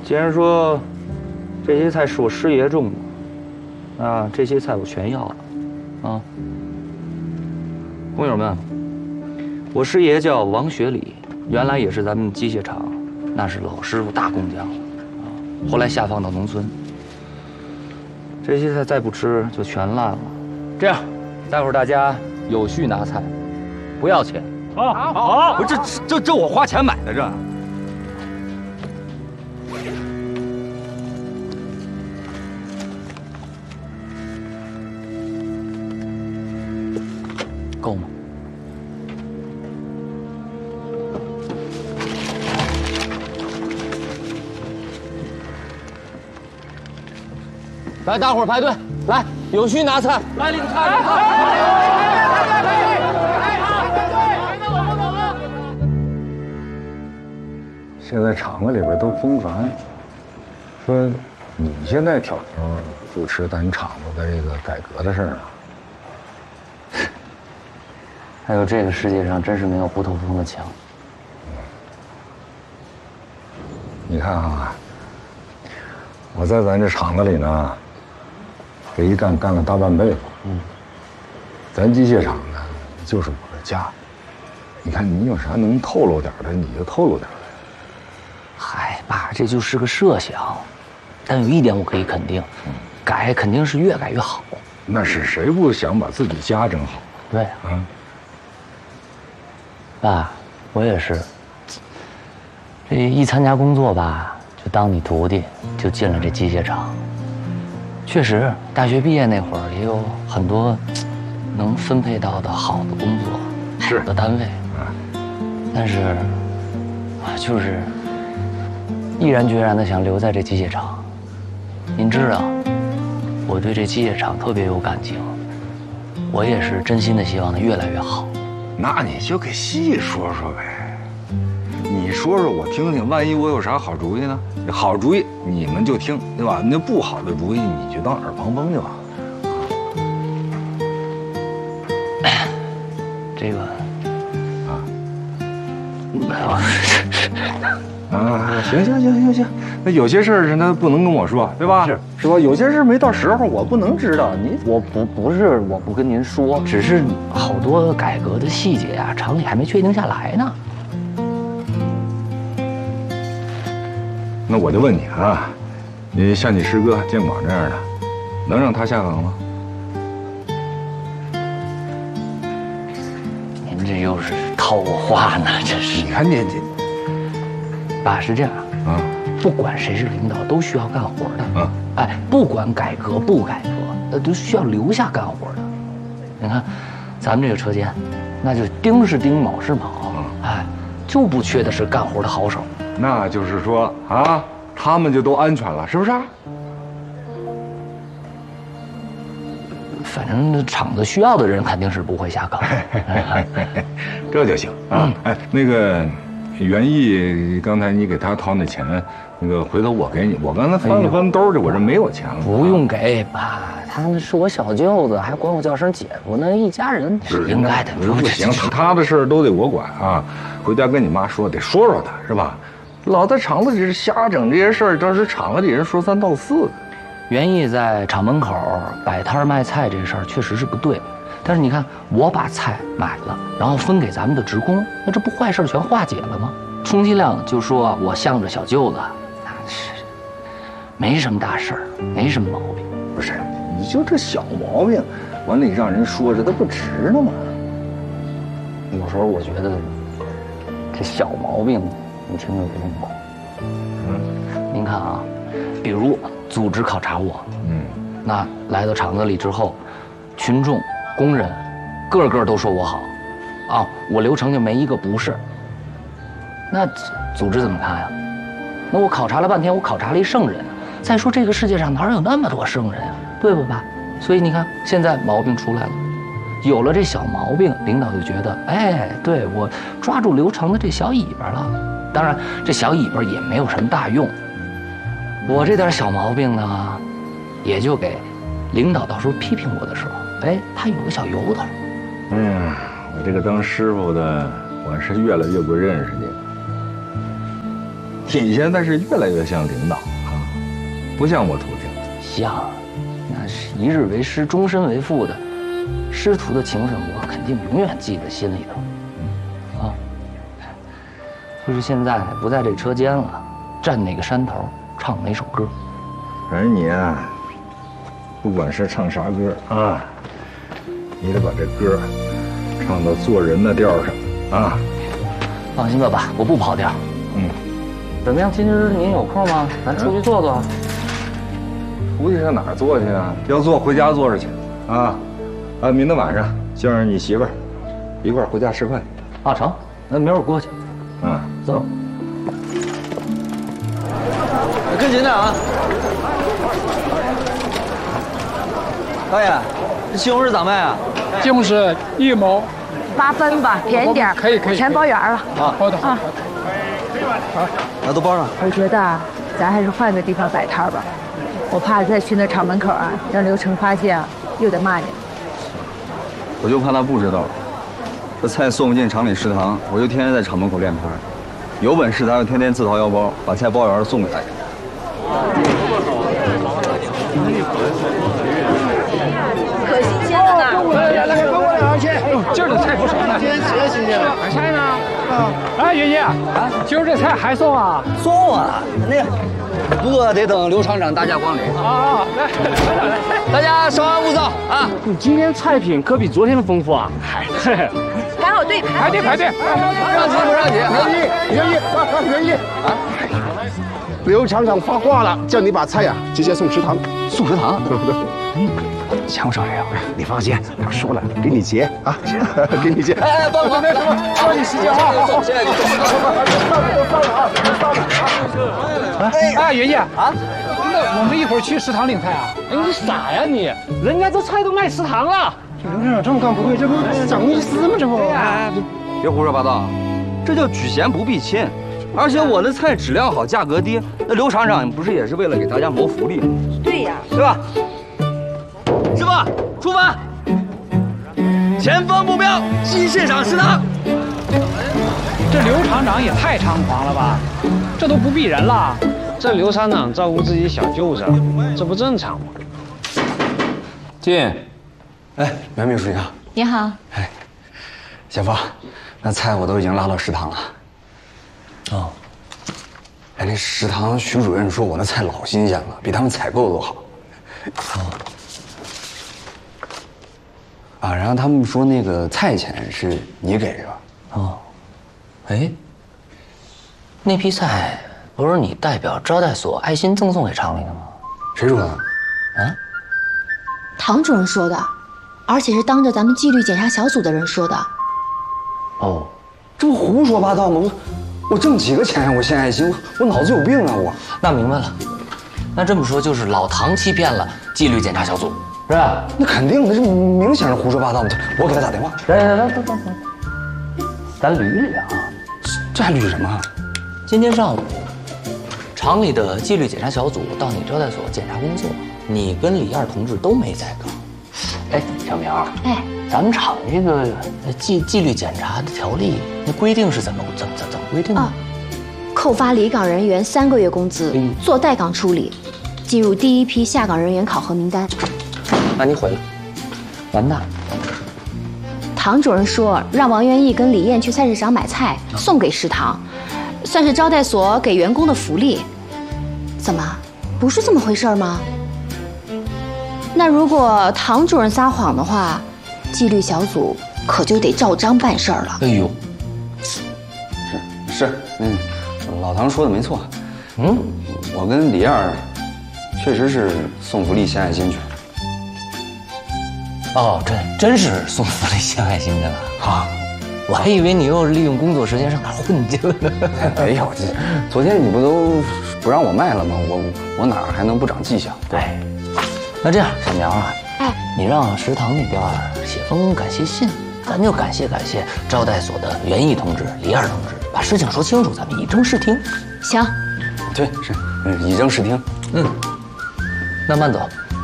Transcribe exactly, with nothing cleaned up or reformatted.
既然说这些菜是我师爷种的，那这些菜我全要了。啊，工友们，我师爷叫王学礼，原来也是咱们机械厂，那是老师傅大工匠了啊。后来下放到农村，这些菜再不吃就全烂了。这样，待会儿大家有序拿菜，不要钱。 好，好， 不是这这这我花钱买的这。够吗？来，大伙儿排队，来，有序拿菜，来领菜，领菜。 现在厂子里边都风传，说你现在挑头主持咱厂子的这个改革的事儿啊。 还有这个世界上真是没有不透风的墙。 你看啊，我在咱这厂子里呢，这一干干了大半辈子。嗯，咱机械厂呢，就是我的家。你看你有啥能透露点的，你就透露点呗。 嗨，爸，这就是个设想，但有一点我可以肯定，改肯定是越改越好。 那是谁不想把自己家整好？ 对啊。爸，我也是。这一参加工作吧，就当你徒弟，就进了这机械厂。确实，大学毕业那会儿也有很多能分配到的好的工作，好的单位。但是，啊，就是毅然决然的想留在这机械厂。您知道，我对这机械厂特别有感情，我也是真心的希望它越来越好。 那你就给细说说呗，你说说我听听，万一我有啥好主意呢？好主意你们就听，对吧？那不好的主意你就当耳旁风就完了。 这个啊，啊，行行行行行，那有些事儿是那不能跟我说，对吧？是是吧？有些事儿没到时候，我不能知道。你我不不是我不跟您说，只是好多改革的细节啊，厂里还没确定下来呢。 那我就问你啊，你像你师哥建广这样的，能让他下岗吗？ 您这又是套我话呢，这是。 你看你这， 爸是这样啊，不管谁是领导，都需要干活的啊。哎，不管改革不改革，那都需要留下干活的。你看，咱们这个车间，那就丁是丁，卯是卯，哎，就不缺的是干活的好手。 那就是说啊，他们就都安全了，是不是？ 反正厂子需要的人肯定是不会下岗。 这就行啊。哎，那个袁毅，刚才你给他掏那钱，那个回头我给你。我刚才翻了翻兜里，我这没有钱了。 不用给，爸，他那是我小舅子，还管我叫声姐夫呢，一家人是应该的。 不行，他的事儿都得我管啊。回家跟你妈说，得说说他，是吧？老在厂子里瞎整这些事儿，到时厂子里人说三道四的。 袁毅在厂门口摆摊卖菜这事儿确实是不对，但是你看，我把菜买了，然后分给咱们的职工，那这不坏事全化解了吗？充其量就说我向着小舅子，那是没什么大事儿，没什么毛病。 不是，你就这小毛病，完了你让人说着，他不值呢吗？ 有时候我觉得这小毛病你挺有用的。嗯，您看啊，比如组织考察我，嗯，那来到厂子里之后，群众、工人，个个都说我好，啊，我流程就没一个不是。那组织怎么看呀？那我考察了半天，我考察了一圣人。再说这个世界上哪有那么多圣人啊，对不吧？所以你看，现在毛病出来了，有了这小毛病，领导就觉得，哎，对我抓住流程的这小尾巴了。当然，这小尾巴也没有什么大用。我这点小毛病呢，也就给领导到时候批评我的时候，哎，他有个小由头。 哎呀，我这个当师傅的，我是越来越不认识你了。 你现在是越来越像领导啊，不像我徒弟。 像，那是一日为师，终身为父的，师徒的情分，我肯定永远记在心里头。啊，就是现在不在这车间了，站哪个山头唱哪首歌。 反正你啊，不管是唱啥歌啊，你得把这歌唱到做人的调上啊。 放心吧，爸，我不跑调。 嗯， 怎么样？今儿您有空吗？咱出去坐坐。 出去上哪儿坐去啊？要坐回家坐着去，啊，啊，明天晚上叫上你媳妇儿一块儿回家吃饭。 啊，成，那明儿我过去。 嗯， 走。跟紧点啊！导演，这西红柿咋卖啊？ 西红柿一毛八分吧，便宜点， 可以可以， 全包圆了。 啊，好的啊， 好，那都包上。 我觉得啊，咱还是换个地方摆摊吧，我怕再去那厂门口啊，让刘成发现啊，又得骂你。 我就怕他不知道，这菜送不进厂里食堂，我就天天在厂门口练摊。有本事他就天天自掏腰包把菜包圆送给大家。 可新鲜了呢！ 来来，给我两去。哎呦，今儿这菜不少呢。今天谁新鲜了？买菜呢？啊！哎，爷爷啊，今儿这菜还送啊？ 送啊，那不过得等刘厂长大驾光临啊！来来来， 大家稍安勿躁啊！ 你今天菜品可比昨天丰富啊！ 嗨， 排好队， 排队排队， 不让急不让急， 愿意愿意啊愿意啊！刘厂长发话了，叫你把菜呀直接送食堂。 送食堂？ 嗯， 抢手呀！ 你放心，他说了，给你结啊，给你结。 哎哎，帮忙， 没什么，抓紧时间啊！ 送，现在就送。 到了啊，到了。 哎，爷爷啊，那我们一会儿去食堂领菜啊？ 哎，你傻呀你！人家这菜都卖食堂了。 刘厂长这么干不对，这不长意思吗？这不。 哎，别胡说八道，这叫举贤不避亲。而且我的菜质量好，价格低，那刘厂长不是也是为了给大家谋福利？ 对呀， 对吧？师傅，出发！前方目标机械厂食堂。 这刘厂长也太猖狂了吧？这都不避人了。 这刘厂长照顾自己小舅子，这不正常吗？ 进，哎，袁秘书你好。 你好。 哎，小芳，那菜我都已经拉到食堂了。 哦。 哎，那食堂徐主任说我那菜老新鲜了，比他们采购的都好。 哦。 啊，然后他们说那个菜钱是你给是吧？ 哦。哎，那批菜不是你代表招待所爱心赠送给厂里的吗？ 谁说的？ 啊？ 唐主任说的，而且是当着咱们纪律检查小组的人说的。 哦，这不胡说八道吗？我我挣几个钱我献爱心，我我脑子有病啊我。 那明白了，那这么说就是老唐欺骗了纪律检查小组，是吧？ 那肯定的，这明显是胡说八道的。我给他打电话。 来来来，等等等，咱捋一捋啊。 这还捋什么？ 今天上午，厂里的纪律检查小组到你招待所检查工作，你跟李燕同志都没在岗。哎，小苗， 哎， 咱们厂这个纪纪律检查的条例，那规定是怎么怎么怎么怎么规定的？ 啊，扣发离岗人员三个月工资， 嗯、 做待岗处理，进入第一批下岗人员考核名单。 那你毁了，完蛋。 唐主任说让王元义跟李艳去菜市场买菜送给食堂，算是招待所给员工的福利。怎么，不是这么回事吗？那如果唐主任撒谎的话，纪律小组可就得照章办事儿了。 哎呦， 是是，嗯，老唐说的没错。嗯，我跟李燕确实是送福利献爱心去。 哦，真真是送福利献爱心去了啊！我还以为你又利用工作时间上哪儿混去了呢。 没有，这昨天你不都不让我卖了吗？我我哪儿还能不长记性？ 对，那这样，小苗啊， 哎， 你让食堂那边写封感谢信，咱就感谢感谢招待所的袁毅同志、李燕同志，把事情说清楚，咱们以正视听。 行， 对，是，嗯，以正视听。 嗯，那慢走。